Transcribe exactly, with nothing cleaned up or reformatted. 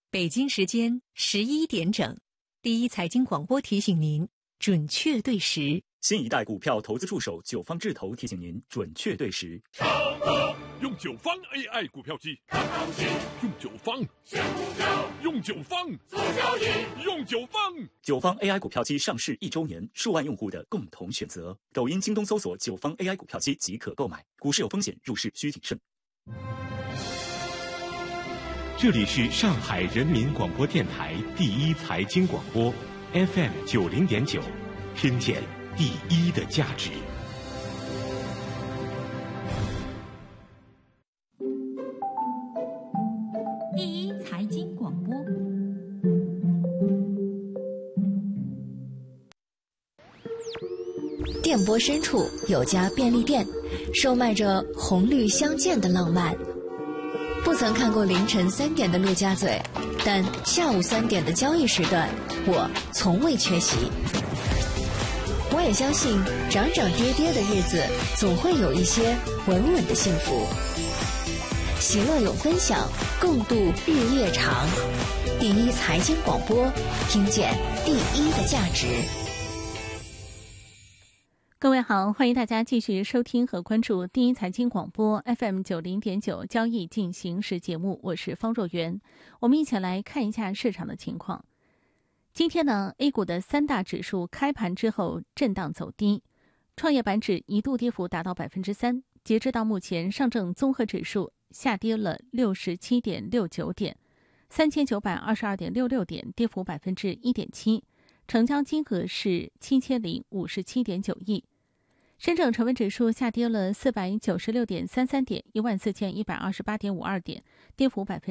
北京时间十一点整，第一财经广播提醒您准确对时。 新一代股票投资助手九方智投提醒您准确对时。 超哥用九方 A I 股票机看行情，用九方选股票，用九方做交易，用九方。 九方 A I 股票机上市一周年，数万用户的共同选择。抖音、京东搜索九方 A I 股票机即可购买。股市有风险，入市需谨慎。 这里是上海人民广播电台第一财经广播 F M 九零点九，听见第一的价值。 第一财经广播。 电波深处有家便利店，售卖着红绿相间的浪漫。不曾看过凌晨三点的陆家嘴，但下午三点的交易时段，我从未缺席。我也相信，涨涨跌跌的日子，总会有一些稳稳的幸福。喜乐有分享，共度日夜长。第一财经广播，听见第一的价值。 各位好，欢迎大家继续收听和关注第一财经广播 F M 九零点九交易进行时节目，我是方若元。我们一起来看一下市场的情况。今天呢 A 股的三大指数开盘之后震荡走低，创业板指一度跌幅达到 百分之三， 截至到目前，上证综合指数下跌了 六十七点六九点， 三千九百二十二点六六点，跌幅 百分之一点七， 成交金额是七千零五十七点九亿。深证成分指数下跌了四百九十六点三三点， 一万四千一百二十八点五二点，跌幅百分